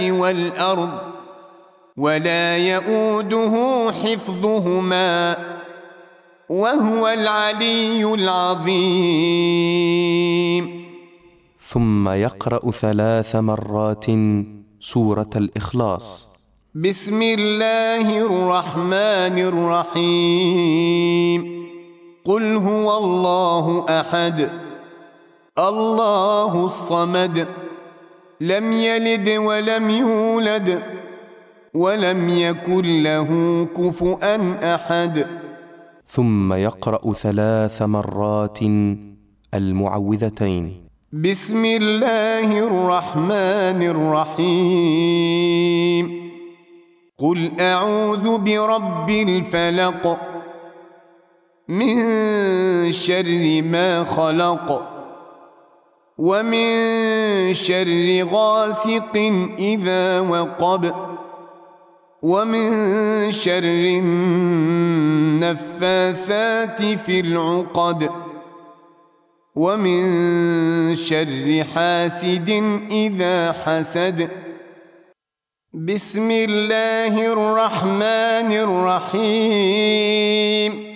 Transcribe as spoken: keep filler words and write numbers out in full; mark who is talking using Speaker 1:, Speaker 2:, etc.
Speaker 1: والأرض ولا يؤوده حفظهما وهو العلي العظيم.
Speaker 2: ثم يقرأ ثلاث مرات سورة الإخلاص.
Speaker 1: بسم الله الرحمن الرحيم. قل هو الله أحد الله الصمد لم يلد ولم يولد ولم يكن له كفؤا أحد.
Speaker 2: ثم يقرأ ثلاث مرات المعوذتين.
Speaker 1: بسم الله الرحمن الرحيم. قل أعوذ برب الفلق من شر ما خلق ومن شر غاسق إذا وقب ومن شر النفاثات في العقد ومن شر حاسد إذا حسد. بسم الله الرحمن الرحيم.